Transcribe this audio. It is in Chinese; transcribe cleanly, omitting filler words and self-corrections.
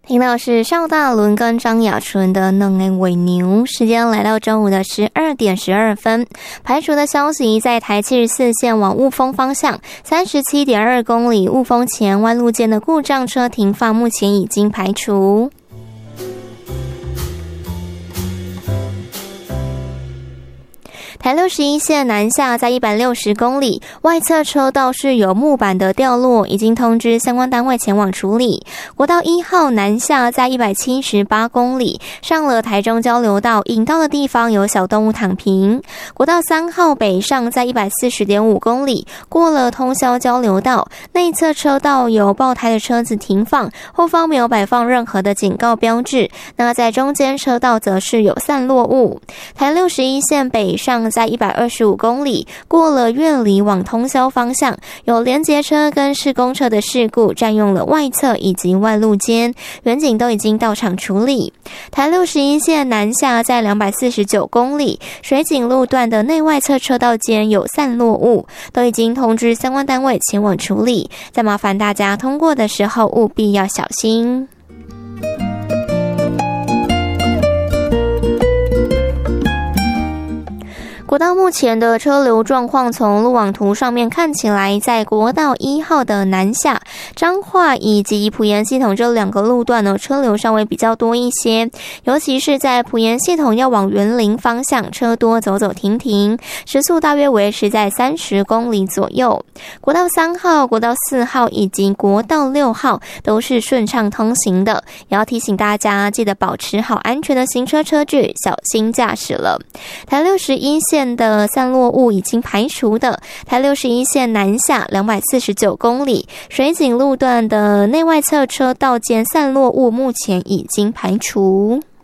听到是邵大伦跟张雅纯的《两个尾牛》，时间来到中午的12点12分。排除的消息，在台74线往雾峰方向 37.2 公里雾峰前弯路间的故障车停放，目前已经排除。台61线南下在160公里，外侧车道是有木板的掉落，已经通知相关单位前往处理。国道1号南下在178公里，上了台中交流道，引道的地方有小动物躺平。国道3号北上在140.5公里，过了通霄交流道，内侧车道有爆胎的车子停放，后方没有摆放任何的警告标志。那在中间车道则是有散落物。台61线北上在125公里，过了苑里往通霄方向，有联结车跟施工车的事故，占用了外侧以及外路间，员警都已经到场处理。台61线南下在249公里，水井路段的内外侧车道间有散落物，都已经通知相关单位前往处理。再麻烦大家通过的时候务必要小心。国道目前的车流状况，从路网图上面看起来，在国道1号的南下、彰化以及埔盐系统这两个路段呢，车流稍微比较多一些，尤其是在埔盐系统要往员林方向，车多走走停停，时速大约维持在30公里左右。国道3号、国道4号以及国道6号都是顺畅通行的，也要提醒大家记得保持好安全的行车车距，小心驾驶了。台61线的散落物已经排除的，台61线南下249公里，水井路段的内外侧车道间散落物目前已经排除。